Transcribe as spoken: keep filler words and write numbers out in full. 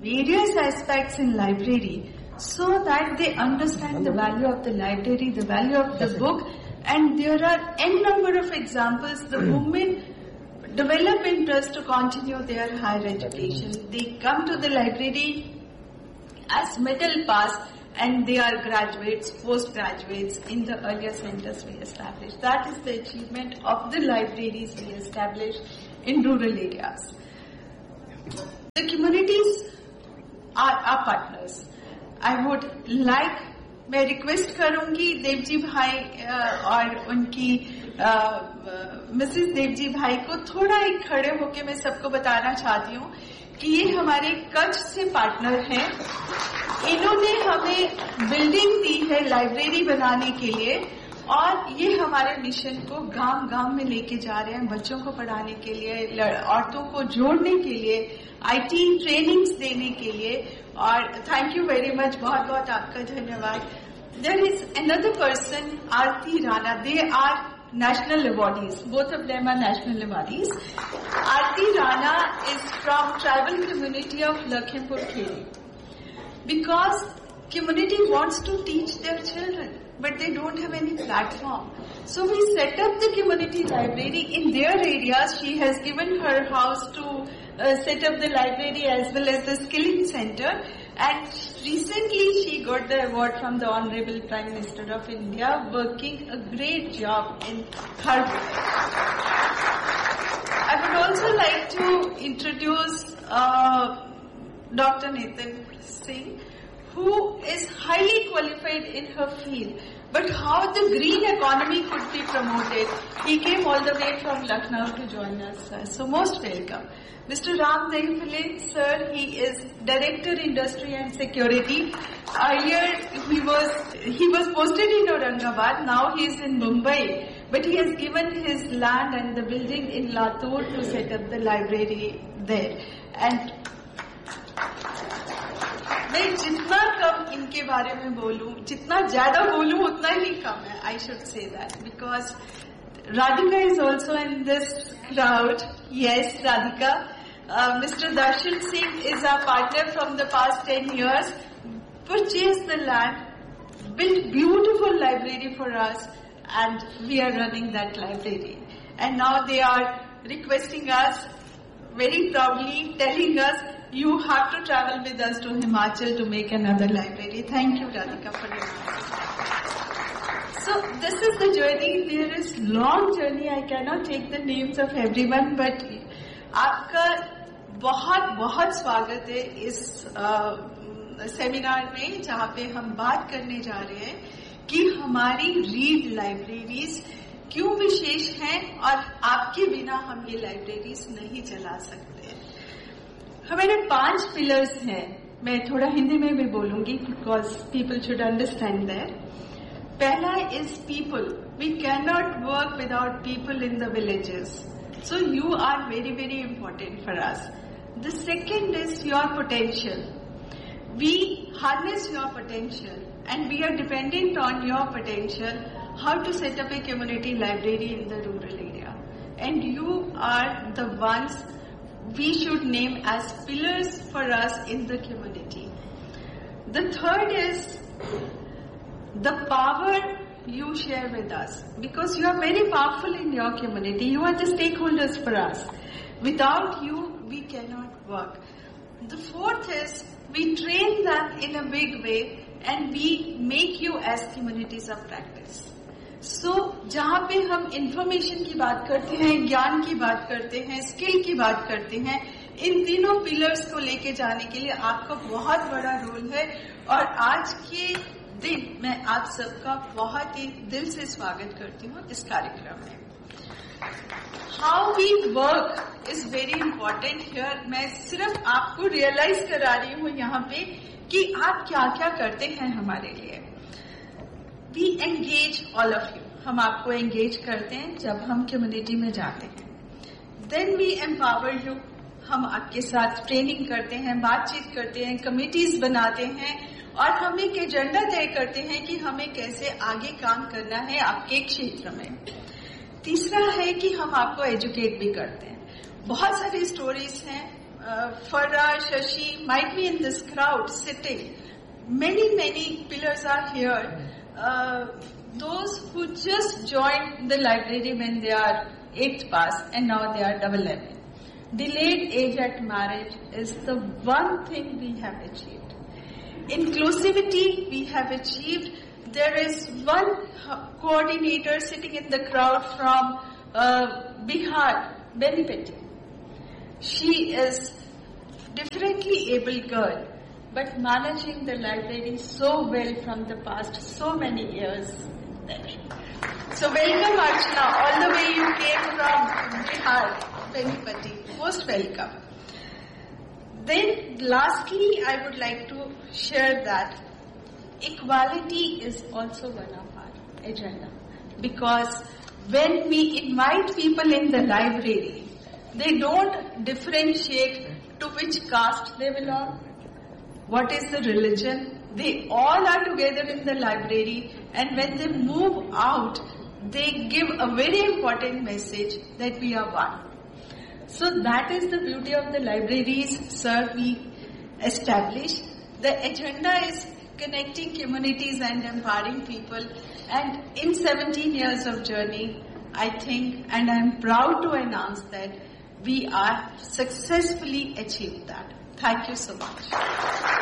various aspects in library so that they understand the value of the library, the value of the book, and there are n number of examples. The women develop interest to continue their higher education. They come to the library as middle pass and they are graduates, postgraduates in the earlier centers we established. That is the achievement of the libraries we established in rural areas. The communities are our partners. I would like, मैं request करूंगी देवजी भाई और उनकी Mrs Devji भाई को थोड़ा एक खड़े होके मैं सबको बताना चाहती हूँ कि ये हमारे कच्छ से पार्टनर हैं. इन्होंने हमें बिल्डिंग दी है लाइब्रेरी बनाने के लिए और ये हमारे मिशन को गांव गांव में लेके जा रहे हैं, बच्चों को पढ़ाने के लिए, औरतों को जोड़ने के लिए, आईटी ट्रेनिंग्स देने के लिए. और थैंक यू वेरी मच, बहुत बहुत आपका धन्यवाद. There is another person, Aarti Rana. They are national awardees. Both of them are national awardees. Aarti Rana is from tribal community of Lakhimpur Kheri. Because community wants to teach their children, but they don't have any platform. So we set up the community library in their areas. She has given her house to uh, set up the library as well as the skilling center. And recently she got the award from the Honorable Prime Minister of India, working a great job in her work. I would also like to introduce uh, Doctor Nitin Singh, who is highly qualified in her field. But how the green economy could be promoted, he came all the way from Lucknow to join us, sir. So most welcome. Mister Ram Daifale, sir, he is Director Industry and Security. Earlier he was he was posted in Aurangabad, now he is in Mumbai. But he has given his land and the building in Latur to set up the library there. And मैं जितना कम इनके बारे में बोलूं, जितना ज्यादा बोलूं उतना ही कम है. I should say that because Radhika is also in this crowd. Yes, Radhika. Uh, Mister Darshan Singh is our partner from the past ten years. Purchased the land, built beautiful library for us, and we are running that library. And now they are requesting us very proudly, telling us, you have to travel with us to Himachal to make another library. Thank you, Radhika, for your support. So this is the journey. There is long journey. I cannot take the names of everyone, but आपका बहुत बहुत स्वागत है इस seminar में, जहाँ पे हम बात करने जा रहे हैं कि हमारी रीड लाइब्रेरीज क्यों विशेष हैं और आपके बिना हम ये लाइब्रेरीज नहीं चला सकते. हमारे पांच पिलर्स हैं. मैं थोड़ा हिंदी में भी बोलूंगी because people should understand that. पहला is people. We can not work without people in the villages. So you are very, very important for us. The second is your potential. We harness your potential and we are dependent on your potential how to set up a community library in the rural area. And you are the ones we should name as pillars for us in the community. The third is the power you share with us, because you are very powerful in your community. You are the stakeholders for us. Without you, we cannot work. The fourth is we train them in a big way and we make you as communities of practice. So, जहाँ पे हम information की बात करते हैं, ज्ञान की बात करते हैं, स्किल की बात करते हैं, इन तीनों पिलर्स को लेके जाने के लिए आपका बहुत बड़ा रोल है. और आज के दिन मैं आप सबका बहुत ही दिल से स्वागत करती हूँ इस कार्यक्रम में. How we work is very important here. मैं सिर्फ आपको रियलाइज करा रही हूँ यहाँ पे कि आप क्या क्या करते हैं हमारे लिए. We engage all of you. हम आपको एंगेज करते हैं जब हम कम्युनिटी में जाते हैं. Then we empower you. हम आपके साथ ट्रेनिंग करते हैं, बातचीत करते हैं, कमिटीज बनाते हैं और हम एक एजेंडा तय करते हैं कि हमें कैसे आगे काम करना है आपके क्षेत्र में. तीसरा है कि हम आपको एजुकेट भी करते हैं. बहुत सारी स्टोरीज हैं uh, Farah, Shashi might be in this crowd sitting. Many, many pillars are here. Uh, those who just joined the library when they are eighth pass and now they are double eleven. Delayed age at marriage is the one thing we have achieved. Inclusivity we have achieved. There is one coordinator sitting in the crowd from uh, Bihar, Benipeti. She is differently able girl, but managing the library so well from the past so many years there. So welcome Archana, all the way you came from Bihar, Benipeti. Most welcome. Then lastly, I would like to share that equality is also one of our agenda. Because when we invite people in the library, they don't differentiate to which caste they belong, what is the religion. They all are together in the library, and when they move out, they give a very important message that we are one. So that is the beauty of the libraries, sir, we established. The agenda is connecting communities and empowering people. And in seventeen years of journey, I think, and I am proud to announce that we are successfully achieved that. Thank you so much.